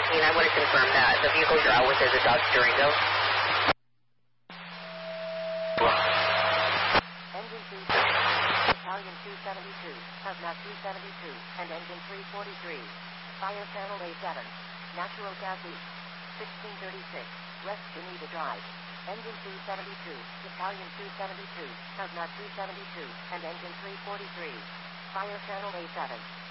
I want to confirm that the vehicle you're out with is a Dodge Durango. Engine 272, Italian 272, Hazmat 272, and engine 343. Fire channel A7. Natural gas leak. 1636, West Geneva Drive. Engine 272, Italian 272, Hazmat 272, and engine 343. Fire channel A7.